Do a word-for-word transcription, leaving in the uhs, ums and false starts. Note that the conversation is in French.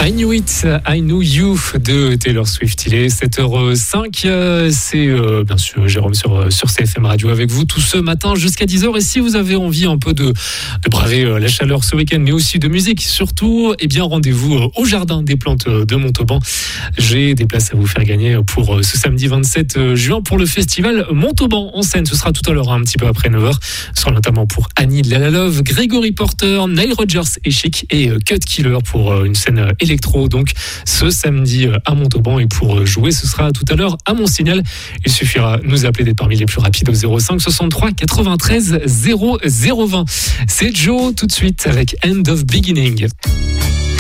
I Knew It, I Knew You de Taylor Swift. Il est sept heures cinq. C'est euh, bien sûr Jérôme sur, sur C F M Radio avec vous tout ce matin jusqu'à dix heures. Et si vous avez envie un peu de, de braver la chaleur ce week-end, mais aussi de musique surtout, eh bien rendez-vous au Jardin des Plantes de Montauban. J'ai des places à vous faire gagner pour ce samedi vingt-sept juin pour le festival Montauban en scène. Ce sera tout à l'heure, un petit peu après neuf heures. Ce sera notamment pour Annie de la Love, Gregory Porter, Nile Rodgers et Chic et Cut Killer pour une scène électro. Donc ce samedi à Montauban, et pour jouer ce sera tout à l'heure à Mont-Signal. Il suffira de nous appeler d'être parmi les plus rapides au zéro cinq soixante-trois quatre-vingt-treize zéro zéro vingt. C'est Joe tout de suite avec End of Beginning.